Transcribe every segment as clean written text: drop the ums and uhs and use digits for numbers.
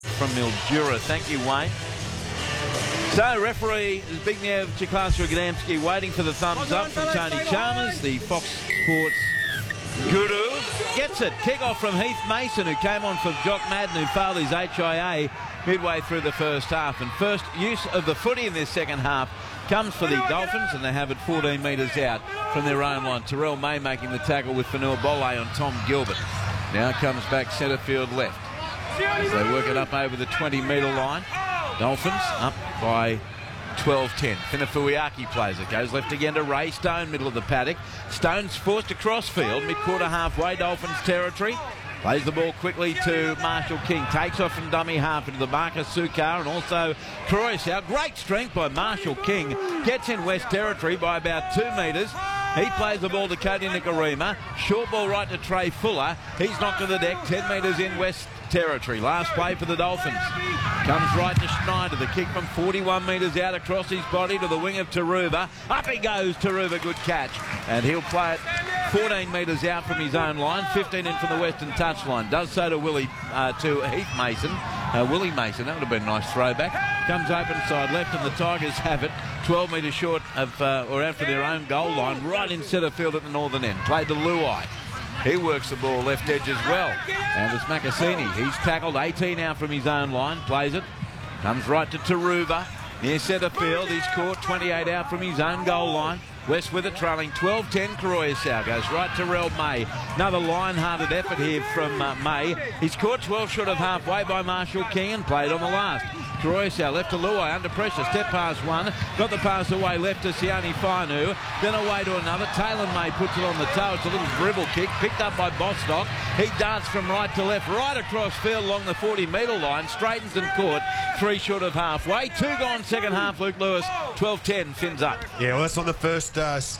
from Mildura. Thank you, Wayne. So, referee Zbigniew Chiklastra-Gadamski waiting for the thumbs up from Tony Chalmers. The Fox Sports guru gets it. Kick-off from Heath Mason, who came on for Jock Madden, who failed his HIA midway through the first half. And first use of the footy in this second half comes for the Dolphins, and they have it 14 metres out from their own line. Terrell May making the tackle with Fanua Bolle on Tom Gilbert. Now comes back centre field left as they work it up over the 20-metre line. Dolphins up by 12-10. Finafuiaki plays it. Goes left again to Ray Stone, middle of the paddock. Stone's forced across field, mid-quarter halfway, Dolphins territory. Plays the ball quickly to Marshall King. Takes off from dummy half into the Marcus Sukar and also Croissant. Great strength by Marshall King. Gets in West territory by about 2 metres. He plays the ball to Cody Nikorima. Short ball right to Trey Fuller. He's knocked to the deck, 10 metres in West territory. Last play for the Dolphins. Comes right to Schneider. The kick from 41 metres out across his body to the wing of Taruva. Up he goes, Taruva. Good catch. And he'll play it 14 metres out from his own line, 15 in from the western touchline. Does so to Heath Mason. Willie Mason, that would have been a nice throwback. Comes open side left, and the Tigers have it 12 metres short of, or out for their own goal line, right in centre field at the northern end. Played to Luai. He works the ball left edge as well. And it's Makasini. He's tackled 18 out from his own line. Plays it. Comes right to Taruva. Near centre field. He's caught 28 out from his own goal line. West with it, trailing 12-10. Croissant goes right to Rel May. Another line-hearted effort here from May. He's caught 12 short of halfway by Marshall King and played on the last. Croissant left to Luai under pressure. Step past one. Got the pass away left to Sione Fainu. Then away to another. Taylor May puts it on the toe. It's a little dribble kick. Picked up by Bostock. He darts from right to left. Right across field along the 40-metre line. Straightens and caught. 3 short of halfway. 2 gone second half. Luke Lewis. 12-10. Fins up. Yeah, well, that's not the first...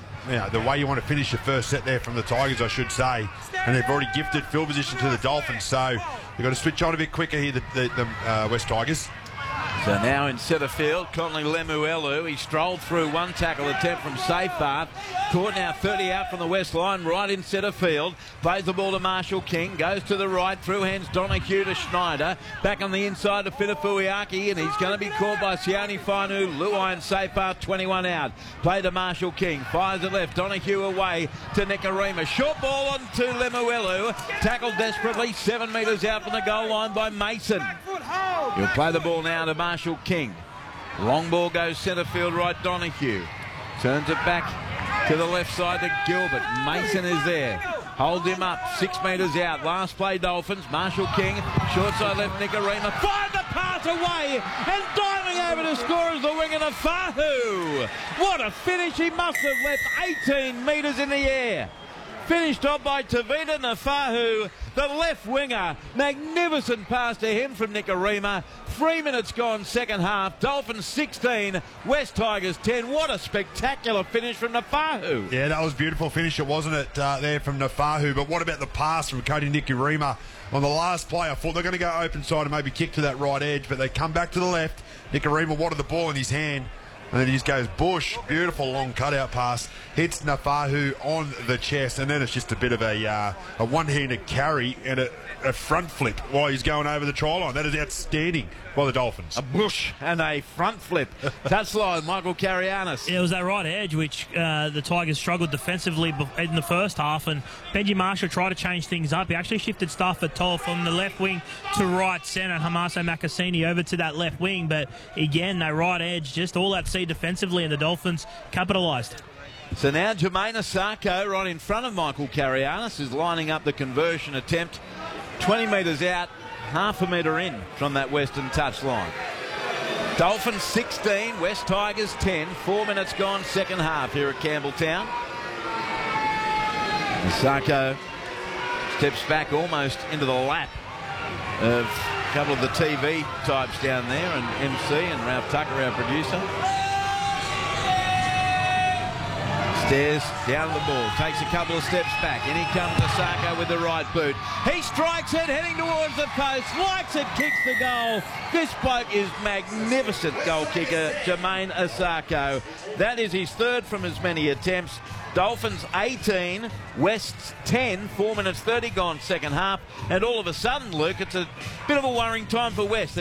the way you want to finish your first set there from the Tigers, I should say. And they've already gifted field position to the Dolphins, so you've got to switch on a bit quicker here, the West Tigers. So now in centre field, Conley Lemuelu. He strolled through one tackle attempt from Safepath. Caught now 30 out from the west line, right in centre field. Plays the ball to Marshall King. Goes to the right, through hands Donahue to Schneider. Back on the inside to Finafuiaki, and he's going to be caught by Sione Fainu. Luai and Safepath, 21 out. Play to Marshall King. Fires it left. Donahue away to Nikorima. Short ball on to Lemuelu. Tackled desperately, 7 metres out from the goal line by Mason. He'll play the ball now to Marshall King. Long ball goes centre field right, Donahue. Turns it back to the left side to Gilbert. Mason is there. Hold him up, 6 metres out. Last play, Dolphins. Marshall King, short side left, Nikorima. Fired the pass away, and diving over to score is the winger of Fahu. What a finish. He must have left 18 metres in the air. Finished off by Tavita Nafahu, the left winger. Magnificent pass to him from Nikorima. 3 minutes gone second half. Dolphins 16, West Tigers 10. What a spectacular finish from Nafahu. Yeah, that was a beautiful finish, wasn't it, there from Nafahu. But what about the pass from Cody Nikorima on the last play? I thought they're going to go open side and maybe kick to that right edge, but they come back to the left. Nikorima wanted the ball in his hand. And then he just goes Bush. Beautiful long cutout pass. Hits Nafahu on the chest. And then it's just a bit of a one-handed carry and a front flip while he's going over the try line. That is outstanding by the Dolphins. A Bush and a front flip. Touchline, Michael Carianis. Yeah, it was that right edge which the Tigers struggled defensively in the first half, and Benji Marshall tried to change things up. He actually shifted Stafford Toll from the left wing to right centre, Hamaso Makasini over to that left wing, but again, that right edge, just all at sea defensively, and the Dolphins capitalised. So now Jermaine Asako right in front of Michael Carianis is lining up the conversion attempt 20 metres out, half a metre in from that western touchline. Dolphins 16, West Tigers 10. 4 minutes gone second half here at Campbelltown. Asako steps back almost into the lap of a couple of the TV types down there, and MC and Ralph Tucker, our producer. Stares down the ball, takes a couple of steps back, and here comes Osako with the right boot. He strikes it, heading towards the post, likes it, kicks the goal. This bloke is magnificent goal kicker, Jermaine Osako. That is his third from as many attempts. Dolphins 18, Wests 10, 4 minutes 30 gone second half, and all of a sudden, Luke, it's a bit of a worrying time for West.